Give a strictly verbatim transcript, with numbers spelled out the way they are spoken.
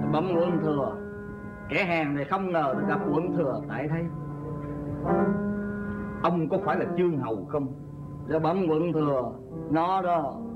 Bẩm quân thừa, kẻ hèn này không ngờ được gặp quân thừa tại đây. Ông có phải là Chương Hầu không? Dạ bẩm quân thừa, nó đó